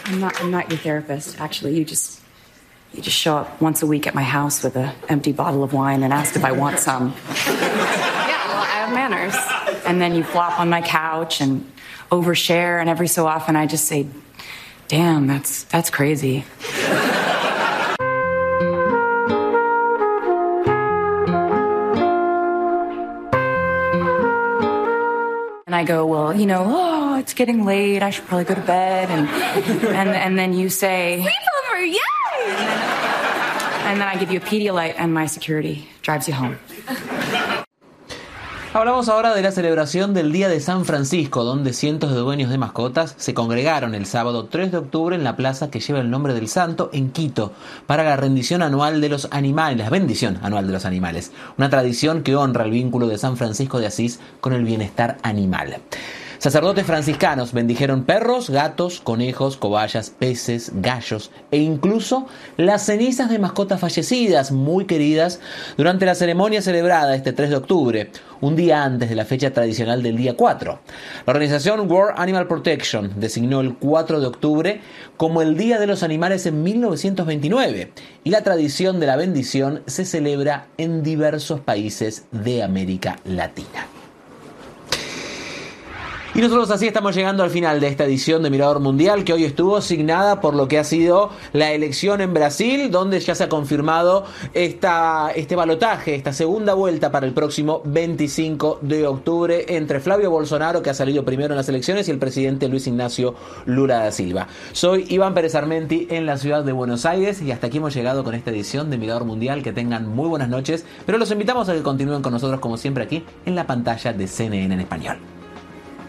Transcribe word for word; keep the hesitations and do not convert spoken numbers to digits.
I'm not, I'm not your therapist, actually. You just, you just show up once a week at my house with an empty bottle of wine and ask if I want some. Yeah, well, I have manners. And then you flop on my couch and overshare, and every so often I just say, damn, that's, that's crazy. And I go, well, you know, oh, it's getting late. I should probably go to bed. And and, and then you say, sleepover, yay! And then, and then I give you a Pedialyte and my security drives you home. Hablamos ahora de la celebración del Día de San Francisco, donde cientos de dueños de mascotas se congregaron el sábado tres de octubre en la plaza que lleva el nombre del santo en Quito para la rendición anual de los animales, la bendición anual de los animales, una tradición que honra el vínculo de San Francisco de Asís con el bienestar animal. Sacerdotes franciscanos bendijeron perros, gatos, conejos, cobayas, peces, gallos e incluso las cenizas de mascotas fallecidas muy queridas durante la ceremonia celebrada este tres de octubre, un día antes de la fecha tradicional del día cuatro. La organización World Animal Protection designó el cuatro de octubre como el Día de los Animales en mil novecientos veintinueve y la tradición de la bendición se celebra en diversos países de América Latina. Y nosotros así estamos llegando al final de esta edición de Mirador Mundial, que hoy estuvo signada por lo que ha sido la elección en Brasil, donde ya se ha confirmado esta, este balotaje, esta segunda vuelta para el próximo veinticinco de octubre entre Flavio Bolsonaro, que ha salido primero en las elecciones, y el presidente Luis Ignacio Lula da Silva. Soy Iván Pérez Armenti en la ciudad de Buenos Aires y hasta aquí hemos llegado con esta edición de Mirador Mundial. Que tengan muy buenas noches, pero los invitamos a que continúen con nosotros como siempre aquí en la pantalla de C N N en español.